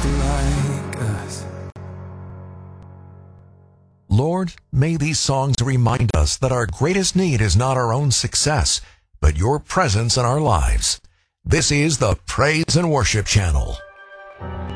like us. Lord, may these songs remind us that our greatest need is not our own success, but your presence in our lives. This is the Praise and Worship Channel.